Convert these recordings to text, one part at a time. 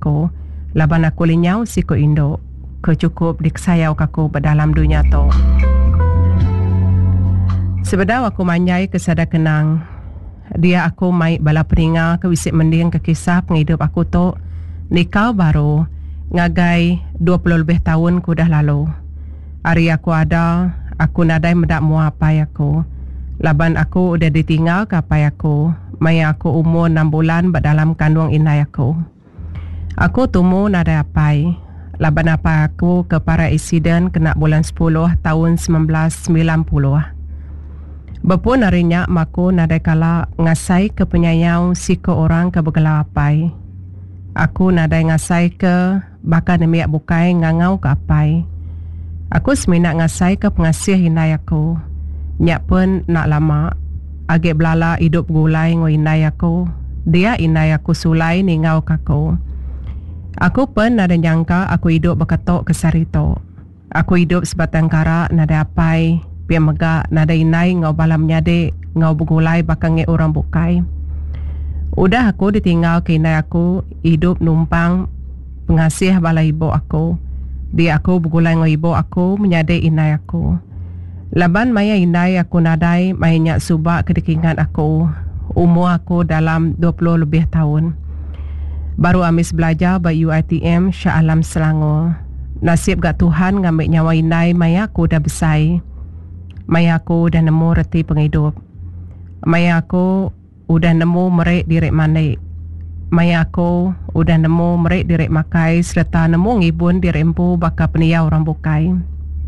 aku. Laban aku linyau si ko induk. Kecukup diksayau aku berdalam dunia tu. Sebedau aku manyai kesada kenang. Dia aku mai bala peringa ke wisik mending ke kisah penghidup aku tu. Nikau baru ngagai 20 lebih tahun ku dah lalu. Hari aku ada, aku nadai mendak mua apa aku. Laban aku udah ditinggal ke apa aku. Mai aku umur 6 bulan berdalam kandung inai aku. Aku tumu nadai apai. Laban apa aku ke para insiden kena bulan 10 tahun 1990. Bepun harinya maku nadai kala ngasai ke penyayau siko orang ke begelapai. Aku nadai ngasai ke bahkan demiak bukai ngangau ke apai. Aku seminat ngasai ke pengasih inai aku. Nyak pun nak lama. Agak belala hidup gulai ngo inai aku. Dia inai aku sulai ni ngau kaku. Aku pun nada nyangka aku hidup berketok ke sarito. Aku hidup sebatang kara nada apai. Pia megak nada inai ngau balam nyade. Ngau bergulai bakal nge orang bukai. Udah aku ditinggal ke inai aku. Hidup numpang pengasih bala ibu aku. Dia aku bergulai ngau ibu aku menyade inai aku. Laban maya inai aku nadai maya nyak subak kedikingan aku. Umur aku dalam 20 lebih tahun. Baru amis belajar ba UiTM Shah Alam Selangor. Nasib gak Tuhan ngambil nyawa inai maya aku dah besai. Maya aku dah nemu reti penghidup. Maya aku udah nemu merek direk manik. Maya aku udah nemu merek direk makai serta nemu ngibun direk empu bakal peniau orang bukai.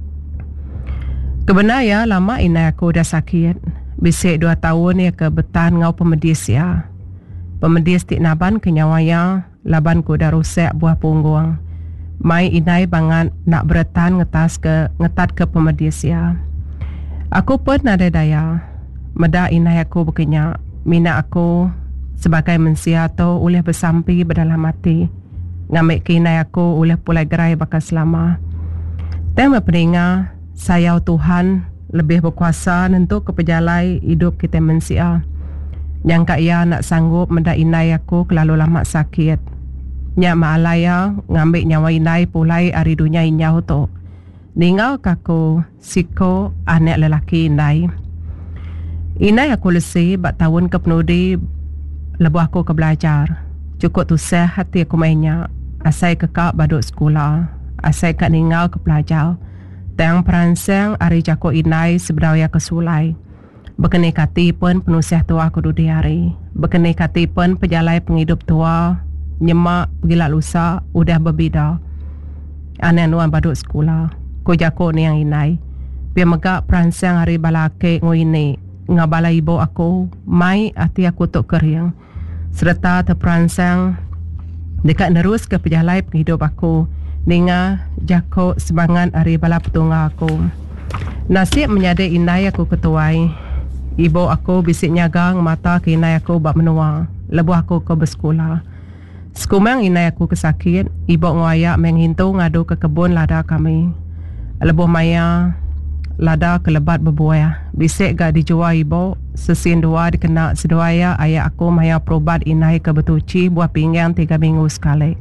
Kebenar lama inai aku dah sakit. Bisik 2 tahun ya ke betan ngau pemedis ya. Pemedis tik naban kenyawaya. Laban ku dah rusak buah punggung. Mai inai bangan nak beretan ngetat ke pemedis ya. Aku pun ada daya. Meda inai aku berkenyak. Mina aku sebagai manusia tu boleh bersampi berdalam hati. Ngambil ke inai aku boleh pulai gerai bakal selama. Tema peringat sayau Tuhan lebih berkuasa untuk kepejalai hidup kita manusia. Yang kak ia nak sanggup menda inai aku kelalu lama sakit. Nyak maalaya ngambil nyawa inai pulai hari dunia inyau tu. Ningau kaku siko anak lelaki inai. Inai aku lesi bak tahun ke penudi lebuh aku ke belajar. Cukup tusah hati aku mainnya. Asai kekak baduk sekolah. Asai kak ningau ke pelajar. Tang peransang hari jago inai sebedaya ke sulai. Berkenai kati pun penusih tua aku dudi hari. Berkenai kati pun pejalai penghidup tua. Nyemak gila lusa udah berbeda. Anak nuan baduk sekolah. Ko jago ni yang inai. Biar megak peransang hari balake ngo ini. Ngabala ibu aku. Mai hati aku tok kering. Serta terperansang dekat nerus ke pejalai penghidup aku. Ninga jago sebangan hari bala petungga aku. Nasib menyadai inai aku ketuai. Ibu aku bisik nyagang mata ke inai aku bak menua. Lebuh aku ke bersekolah. Sekumang inai aku kesakit. Ibu ngayak menghintu ngadu ke kebun lada kami. Lebuh maya lada kelebat berbuah. Bisik gak dijual ibu. Sesin 2 dikena seduaya ayah aku maya perubat inai ke betuci buah pinggang 3 minggu sekali.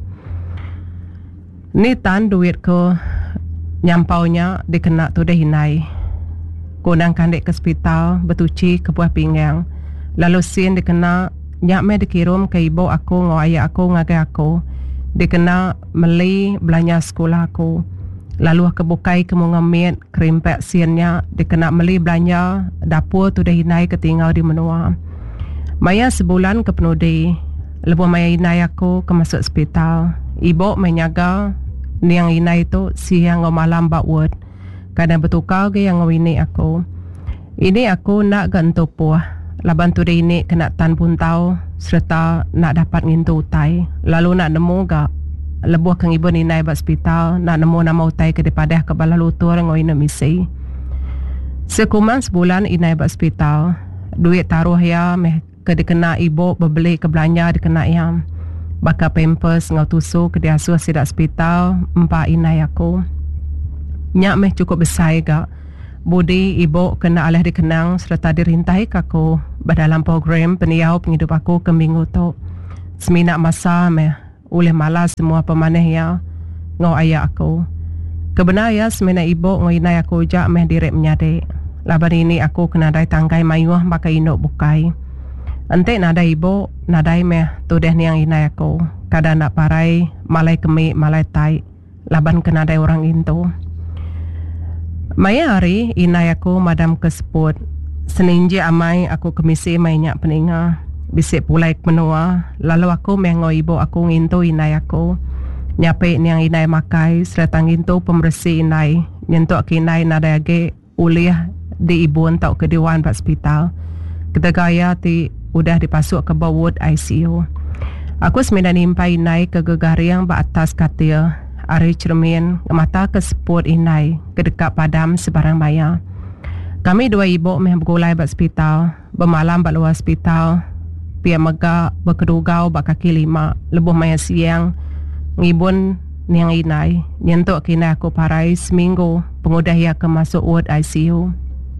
Ni tan duit ko nyampaunya dikena tu dah inai. Kunang kandek ke hospital betuci ke buah pinggang. Lalu sin dikena nyakme dikirim ke ibu aku ngau ayah aku ngagai aku. Dikena meli belanja sekolah aku. Lalu aku bukai ke mengamit kerimpek sinnya. Dikena meli belanja dapur tu dah inai ketinggal di menua. Maya sebulan ke penudi. Lepas maya inai aku ke masuk hospital. Ibu menyaga ni yang inai tu siang ngau malam bakwut. Kadang bertukar ke yang ngawini aku. Ini aku nak gantu puah. Laban tu dia ini kena tan pun tahu. Serta nak dapat ngintu utai. Lalu nak nemu gak. Lebuh kang ibu ni naik hospital. Nak nemu nama utai ke daripada ke bala lutur ngawini misi. Sekumang sebulan inai hospital. Duit taruh ya meh ke dikena ibu berbeli ke belanja dikena ya. Bakal pampers ngau tusuk ke dia asuh sidak hospital. Empat inai aku. Nyak meh cukup besar gak. Budi ibu kena alih dikenang serta dirintai kaku berdalam program peniau penghidup aku ke minggu tu. Seminak masa meh oleh malas semua pemaneh ya ngau ayah aku. Kebenar ya semena ibu ngau inai aku jak meh direk menyadek. Laban ini aku kena dai tangkai mayuah pakai induk bukai. Ente nada ibu nadai meh tudeh niang inai aku. Kadang nak parai malai kemik malai tai. Laban kena dai orang itu. Maya hari inai aku madam keseput. Seninje amai aku kemisi mainyak peninga. Bisik pulai menua. Lalu aku mengau ibu aku ngintu inai aku. Nyape niang inai makai. Serta ngintu pembersih inai. Nyentuk kinai nada age uliah di ibu entau ke Dewan Hospital. Ketagaya ti udah dipasuk ke bawah ICU. Aku semeda nimpai inai ke gegariang ba atas katil. Ari cermin mata keseput inai ke dekat padam sebarang maya. Kami dua ibu meh bergulai ba hospital. Bermalam ba luar hospital. Pia mega berkedugau ba kaki lima. Lebuh maya siang. Ngibun niang inai. Nyentuk kina aku parai seminggu. Pengudah ia ke masuk ward ICU.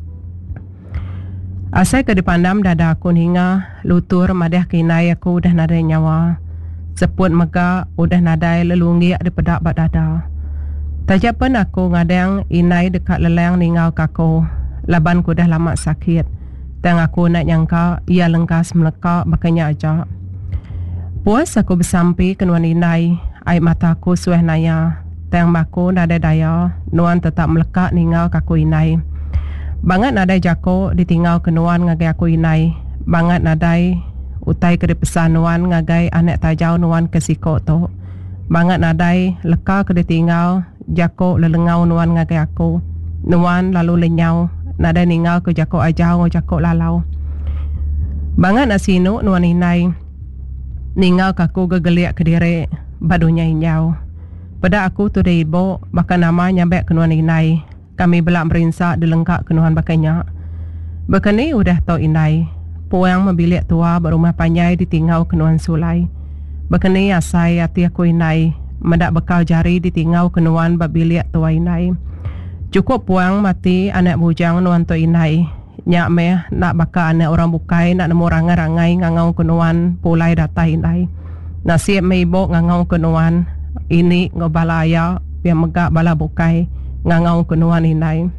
Asai ke dipandam dada aku hingga lutur madah kinai aku udah nadai nyawa. Seput mega udah nadai lelungi di pedak bak dada. Tajapan aku ngadang inai dekat leleng ningau kako. Laban ku dah lama sakit. Tang aku nak nyangka ia lengkas melekak bakanya aja. Puas aku bersampi kenuan inai. Air mataku sueh naya. Tang maku nadai daya. Nuan tetap melekak ningau kako inai. Bangat nadai jako ditinggal kenuan ngagai aku inai. Bangat nadai utai ke pesan nuan ngagai anak tajau nuan ke siko tu. Bangat nadai leka ke ditinggal jako lelengau nuan ngagai aku. Nuan lalu lenyau. Nadai ninggal ke jako ajau jako lalau. Bangat nasinu nuan inai. Ninggal kaku gegeliak ke diri. Badunya inyau. Pada aku tu de ibu bahkan nama nyabek kenuan inai. Kami belak merinsak dilengkak kenuhan bakanya. Bekani udah tau inai. Puang membilik tua berumah panjai ditinggal kenuhan sulai. Bekani asai hati aku inai. Mendak bekal jari ditinggal kenuhan babilik tua inai. Cukup puang mati anak bujang nuan tu inai. Nyak meh nak bakal anak orang bukai nak nemu rangai-rangai ngangau kenuhan pulai data inai. Nasib me ibu ngangau kenuhan. Ini ngobalaya yang megak bala bukai. Ngangau kenuan inai.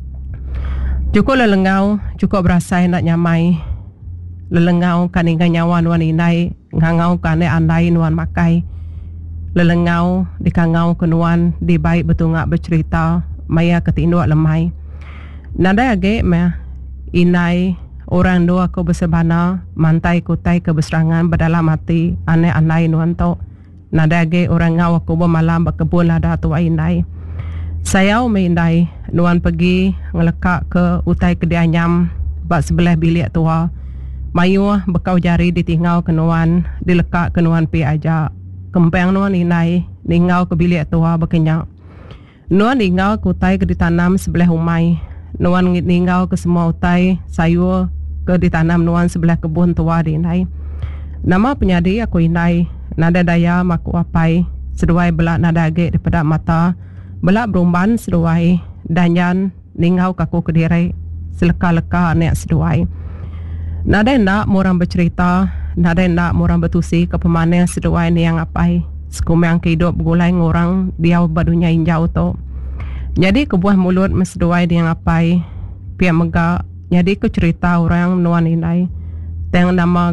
Cukup lelengau, cukup berasai nak nyamai. Lelengau kaninga nyawa nuan inai. Ngangau kane andai nuan makai. Lelengau dikangau kenuan di baik betungak bercerita. Maya ketinduk lemai. Nada age meh inai orang dua aku bersebana. Mantai kutai keberserangan berdalam hati. Anai nuan tok. Nada age orang ngau aku bermalam berkebun ada tua inai. Saya mendai nuan pergi ngelekak ke utai kedianyam bak sebelah bilik tua. Mayu bekau jari ditinggal ke nuan, dilekak ke nuan pi aja. Kempeng nuan inai ningau ke bilik tua berkenyak. Nuan ningau ke utai ke ditanam sebelah umai. Nuan ningau ke semua utai sayur ke ditanam nuan sebelah kebun tua di inai. Nama penyadi aku inai, nada daya maku apai, seduai belak nada age di pedak mata. Belak berumban seduai danyan ningau kaku kediri seleka-leka anak seduai. Nada nak murang bercerita, nada nak murang bertusi ke pemanah seduai ni yang apai. Sekumang kehidup bergulai ngorang dia badunya injau tu. Jadi kebuah mulut meseduai dia yang apai. Pihak megak, jadi ke cerita orang nuan inai. Teng nama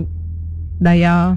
daya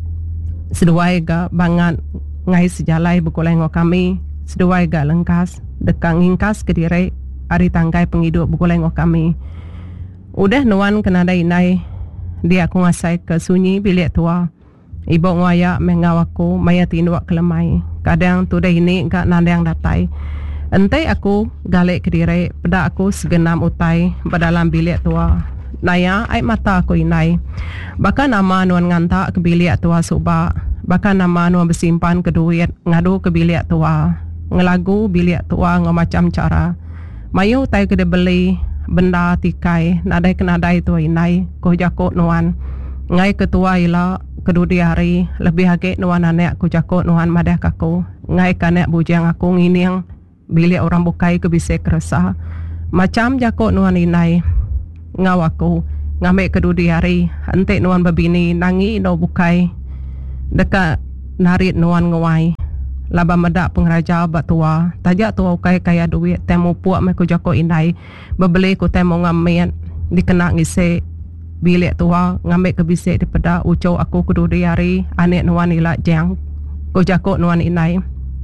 seduai ga bangat ngai sejalai bergulai ngor kami. Seduai gak lengkas, dekang ingkas ke diri, ari tangkai penghidup bergulai ngok kami. Udah nuan kenada inai, dia aku ngasai ke sunyi bilik tua. Ibu ngayak mengau aku, maya tinduak kelemai. Kadang tu dah ini gak nada yang datai. Entai aku galik ke diri, pada aku segenam utai berdalam bilik tua. Naya, air mata aku inai. Bahkan nama nuan ngantak ke bilik tua subak. Bahkan nama nuan bersimpan ke duit, ngadu ke bilik tua. Ngelagu bilik tua ngau macam cara. Mayu tai kena beli benda tikai nadai kenadai tua inai ko jakot nuan. Ngai ketua ila kedudi hari lebih agak nuan anak ku jakot nuan madah kaku. Ngai kanek bujang aku nginiang bilik orang bukai ke bisa kerasa. Macam jakot nuan inai ngau aku ngambil kedudi hari. Ante nuan babini nangi no bukai. Dekat narit nuan ngawai. Laba medak pengraja bat tua. Tajak tua ukai kaya duit. Temu puak me ku jako inai. Bebeli ku temu ngamian. Dikena ngisi bilik tua. Ngambil ke bisik di peda. Ucau aku kudu diari. Anek nuan ilak jang. Ku jako nuan inai.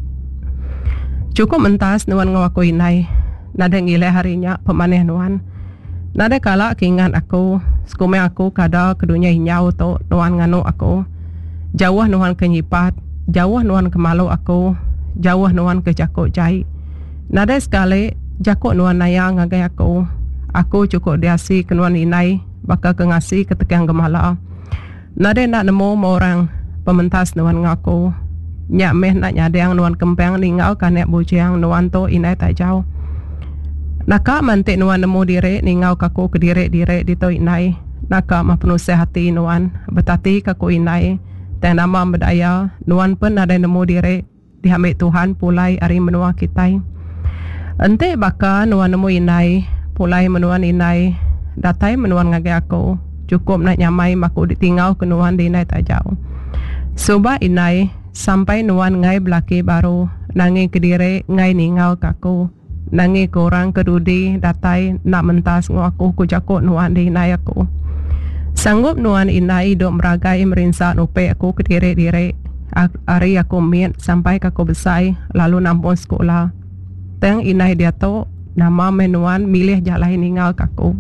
Cukup mentas nuan ngawaku inai. Nada ngilai harinya pemaneh nuan. Nada kala keingat aku. Sekume aku kada kedunya hinyau tu nuan nganu aku. Jauh nuan kenyipat. Jauh nuan kemalu aku. Jauh nuan ke jakuk jahit. Nada sekali jakuk nuan naya ngagai aku. Aku cukup diasi ke nuan inai. Bakal kengasi ketekian gemala. Nada nak nemu orang pementas nuan ngaku. Nyak meh nak nyadang nuan kempeng ningau kanek bujang nuan to inai tak jauh. Naka mantik nuan nemu diri ningau kaku ke diri di to inai. Naka mah penuh sehati nuan. Betati kaku inai. Dan nama berdaya, nuan pun ada nemu diri diambil Tuhan pulai hari menua kita. Ente baka nuan nemu inai, pulai menuan inai, datai menuan ngagai aku. Cukup nak nyamai maku ditinggal ke nuan di inai tak jauh. Soba inai, sampai nuan ngai belaki baru, nangi ke diri ngai ninggal kaku. Nangi korang kedudi, datai nak mentas ngaku ku jakut nuan di inai aku. Sanggup nuan inai duk meragai merinsak nupe aku ke diri-diri. Hari aku miet sampai aku besai lalu nampun sekolah. Teng inai dia tu nama menuan milih jalan ninggal kaku.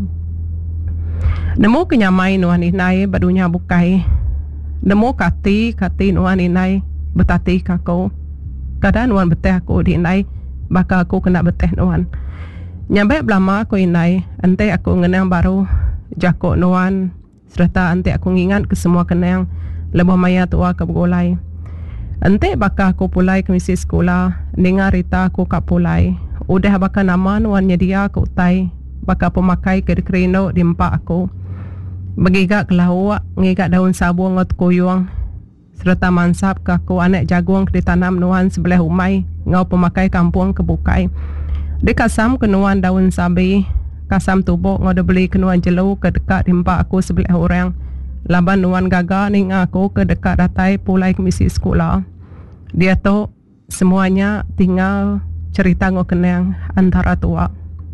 Nemu kenyamai nuan inai badunya bukai. Nemu kati nuan inai betati kaku. Kadang nuan beteh aku di inai bakal aku kena beteh nuan. Nyampe belama aku inai ente aku ngenang baru jakuk nuan. Serta ante aku ngingat ke semua kenang lebih maya tua ke begolai. Ante baka aku pulai ke misi sekolah. Dengar rita aku kak pulai. Udah baka nama nuan nyedia ke utai. Baka pemakai ke kerino di empak aku. Begigak ke lauak. Ngigak daun sabu ngot kuyuang. Serta mansap ke aku anak jagung ke ditanam nuan sebelah umai. Ngau pemakai kampung ke bukai. Dikasam ke nuan daun sabi. Kasam tubuk ngode beli kenuan jelu ke dekat dimpak aku sebelah orang. Laban nuan gaga ning aku ke dekat datai pulai ke misi sekolah. Dia tu semuanya tinggal cerita ngo kenang antara tua.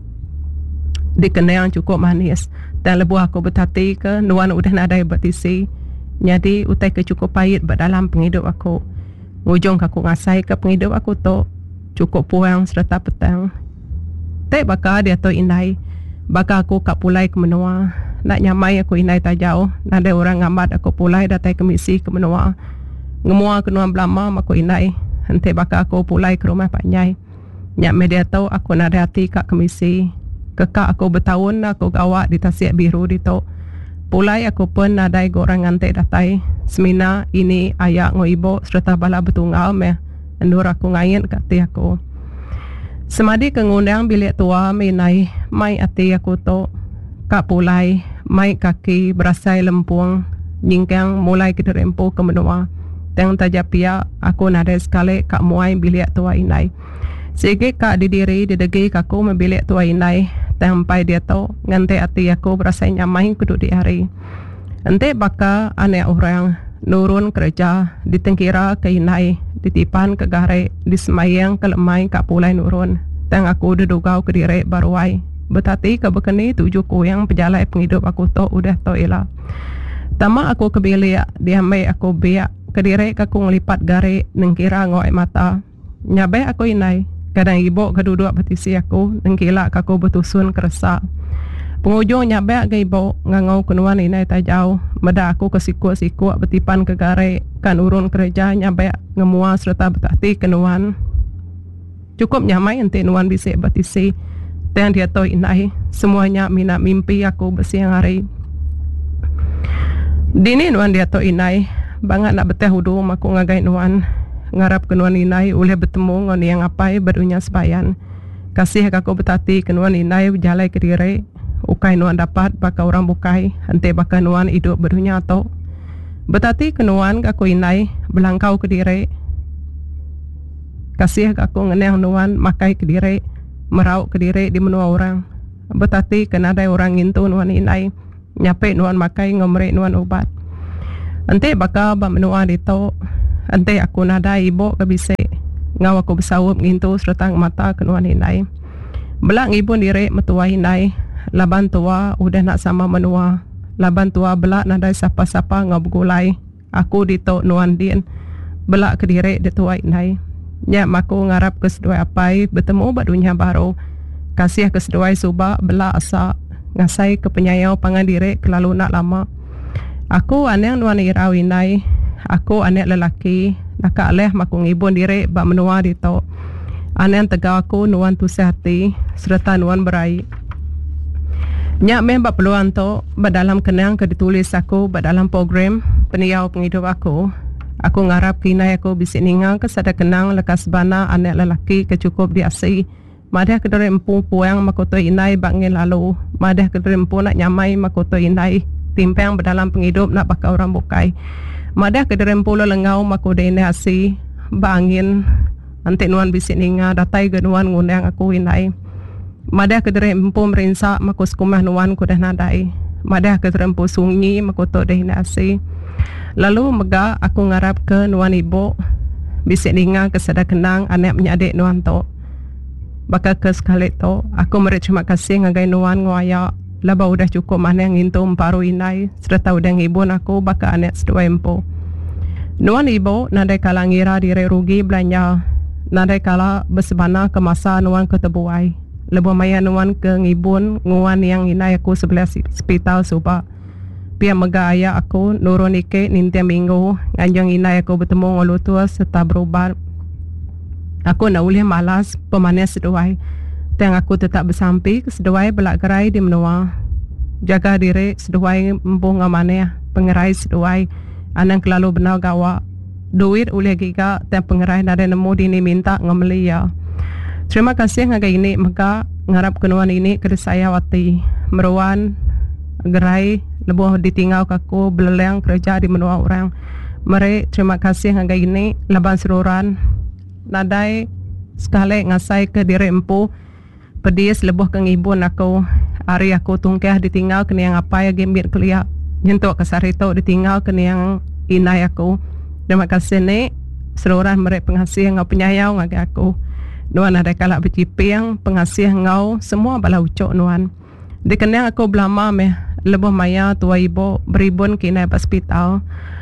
Di kenang cukup manis. Dan lebuh aku berhati ke nuan udah nadai bertisi. Jadi utai ke cukup pahit dalam penghidup aku. Ngujung aku ngasai ke penghidup aku tu cukup puang serta petang. Tak bakal dia tu inai. Baka aku kak pulai ke menua. Nak nyamai aku inai tak jauh. Nada orang ngamat aku pulai datai ke misi ke menua. Ngemua ke nuan belama aku inai. Henti baka aku pulai ke rumah Pak Nyai. Nyak media tahu aku nada hati kak ke misi. Kekak aku bertahun aku gawak di Tasik Biru di to. Pulai aku pun nadai gorang ngantek datai. Semina ini ayak ngo ibu serta bala betunggal meh. Endur aku ngayin kat ti aku. Semadi kengundang bilik tua minai mai ati aku tu kak pulai mai kaki berasai lempung nyingkang mulai kita rempu ke menua. Teng tajapia aku nada sekali kak muai bilik tua inai. Sikit kak didiri didegi kaku membilik tua inai. Teng pai dia tu ngante ati aku berasai nyamai kudu di hari. Ente baka anak orang nurun kerja ditengkira ke inai. Ditipan ke gare disemayang ke lemai kak pulai nurun. Tang aku dudugau ke diri baruai. Betati ke bekeni tujuh kuyang pejalai penghidup aku tu udah to ila. Tama aku ke bilik diamai aku biak ke diri aku ngelipat gare nengkira ngoi mata. Nyabe aku inai. Kadang ibu ke duduk betisi aku nengkila aku betusun kerasa. Pengujung nyabe ke ibu ngangau kenuan inai tak jauh. Meda aku ke sikuk-sikuk betipan ke gare kan urun kerja nyabe ngemua serta betati kenuan. Cukup nyamai ente nuan bisik betisi. Dan dia tahu inai semuanya mina mimpi aku bersiang hari. Dini nuan dia tahu inai banget nak beteh hudu aku ngagai nuan. Ngarap kenuan inai boleh bertemu ngon yang apai berunya sebayan. Kasih aku betati kenuan inai berjalai ke diri. Ukai nuan dapat baka orang bukai. Ante baka nuan hidup berunya atau. Betati kenuan aku inai belangkau ke diri. Kasih aku ngenang nuan makai ke diri. Merau ke diri di menua orang. Betati kenadai orang ngintu nuan inai. Nyape nuan makai ngomre nuan obat. Ante baka ba menua dito. ante aku nada ibu ke bise ngau aku bersawup ngintu serta mata kenuan hinai. Belak ngibun diri metua hinai, laban tua udah nak sama menua. Laban tua belak nada sapa-sapa ngau begulai. Aku ditok nuan dien. Belak ke diri de tua hinai. Nyak maku ngarap ke seduai apai bertemu badunya baru. Kasih ke seduai subak belak asa ngasai ke penyayau pangan diri kelalu nak lama. Aku aneh nuan irau hinai. Aku anak lelaki nak aleh maku ngibun diri bak menua dito. Aneh tegau aku nuan tu sehati serta nuan berai. Nyak meh bak peluang to dalam kenang ke ditulis aku dalam program peniau penghidup aku. Aku ngarap kinai aku bisik ningang ke sada kenang lekas bana anak lelaki ke cukup diasi. Madah kedere empu puang makoto inai bak ngin lalu. Madah kedere empu nak nyamai makoto inai timpang dalam penghidup nak bakal orang bukai. Madah kedere empu lo lengau makoto inai asi bak angin antik nuan bisik ninga datai genuan ngundang aku inai. Madah kedere empu merinsak makus kumah nuan kudah nadai. Madah kedere empu sunyi makoto deh inai asi. Lalu mega aku ngarap ke nuan ibu bisik ninga kesada kenang anak menyadik nuan to. Bakal ke sekali tu, aku merit terima kasih ngagai nuan nguaya. Laba udah cukup mana yang ngintu emparu inai. Serta udah ngibun aku bakal anak sedua empu. Nuan ibu nadai kala ngira diri rugi belanja. Nadai kala bersebana ke masa nuan ketebuai. Lebuh maya nuan ke ngibun nguan yang inai aku sebelah hospital subak. Pia mega ayah aku nurun ike nintia minggu. Nganjang inai aku bertemu ngolu tua serta berubat. Aku nak ulih malas pemanen seduai. Teng aku tetap bersampi ke seduai belak gerai di menua. Jaga diri seduai empuh ngamane pengerai seduai. Anang kelalu benar gawa. Duit ulih giga teng pengerai nada nemu dini minta ngameli ya. Terima kasih ngagai ini maka ngarap kenuan ini ke saya wati. Meruan gerai lebuh ditinggal kaku beleleng kerja di menua orang. Mari terima kasih ngagai ini laban seruran. Nadai sekali ngasai ke diri empu pedis lebuh ke ngibun aku. Hari aku tungkah ditinggal kena yang apa ya gembit keliak. Nyentuk ke sarito ditinggal kena yang inai aku. Terima kasih ni seluruh mereka pengasih ngau penyayau ngagi aku. Nuan ada kalak berciping pengasih ngau semua bala ucok nuan. Dikenang aku belama meh lebuh maya tua ibu beribun kina hospital.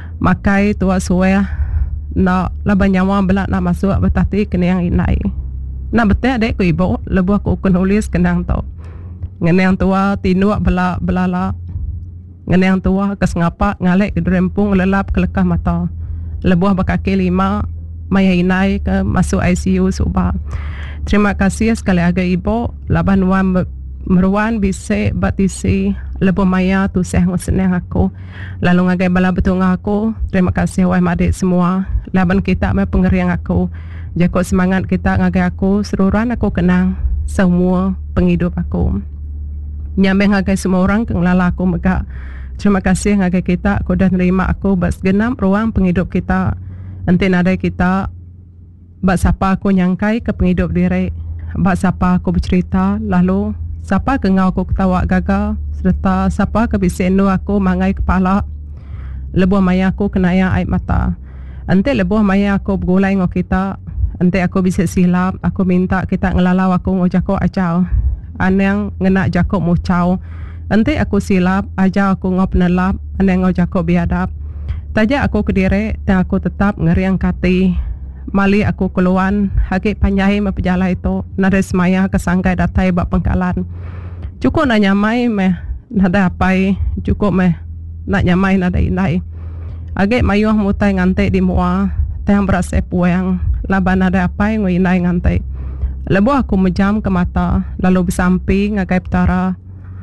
Makai tua suwe nak laban nyawa belak nak masuk betati kena yang inai. Nak betul adek ku ibu lebuh aku nulis kenang tu. Ngenang tua tinuak belala. Ngenang tua kesengapa ngalek ke rempung lelap kelekah mata. Lebuh bakaki 5 maya inai ke masuk ICU subah. Terima kasih sekali aga ibu laban wan meruan bisa batisi lebuh maya tu seh senang aku. Lalu ngagai bala betul aku. Terima kasih wahai adik semua. Laban kita me pengeriang aku. Jakut semangat kita ngagai aku. Seruran aku kenang semua penghidup aku. Nyambeng ngagai semua orang kenglala aku megak. Terima kasih ngagai kita. Aku dah nerima aku buat segenap ruang penghidup kita. Nanti nadai kita buat siapa aku nyangkai ke penghidup diri. Buat siapa aku bercerita. Lalu siapa ke ngau aku ketawa gagal. Serta siapa ke bisenu aku mangai kepala. Lebuh maya aku kena yang air mata. Ante lebuh maya aku bergulai ngau kita. Ante aku bisa silap. Aku minta kita ngelalau aku ngau jako acau. Anang ngenak jako mucau. Ante aku silap. Aja aku ngau penelap. Anang ngau jako biadab. Tajak aku ke diri. Dan aku tetap ngeriang kati. Mali aku keluan. Hakik panjai memperjala itu. Nada semaya kesangkai datai bak pengkalan. Cukup nak nyamai meh. Nada apai. Cukup meh. Nak nyamai nada inai. Agak mayuh mutai ngantek di mua. Teng berasa puang. Laban nada apai ngui inai ngantek. Lebuh aku menjam ke mata. Lalu bersamping ngagai petara.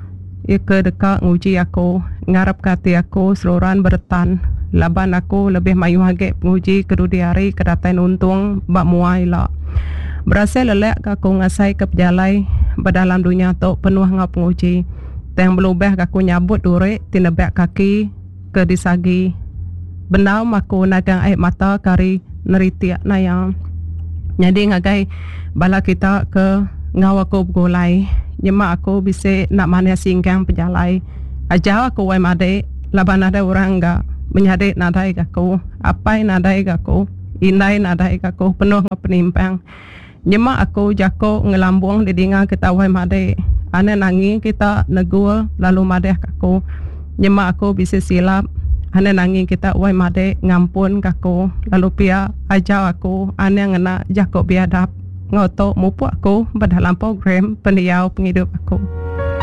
Ia ke dekat nguji aku. Ngarap kati aku seluruhan beretan. Laban aku lebih mayuh agak nguji kedudi hari kedatain untung bak muai lah. Berasa lelek aku ngasai ke pejalai. Berdalam dunia tu penuh ngap nguji. Teng belubeh aku nyabut duri tinebak kaki ke disagi. Benau aku nagang air mata kari neritiak nayang. Jadi ngagai bala kita ke ngau aku bergulai. Nyemak aku bisa nak mana singgang pejalai. Ajar aku wai made laban ada orang enggak menyadik nadai kako, apai nadai kako, indai nadai kako penuh ngau penimpang. Nyema aku jako ngelambung di dinga kita wai made. Ane nangi kita negul lalu made kako. Nyema aku bisa silap. Ane nangi kita wai made ngampun kako. Lalu pia ajau aku ane ngena jako biadap. Ngoto mupu aku pada dalam program pendiau penghidup aku.